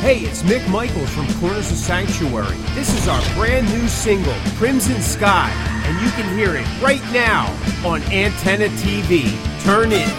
Hey, it's Mick Michaels from Corners of Sanctuary. This is our brand new single, Crimson Sky, and you can hear it right now on Antenna TV. Turn in.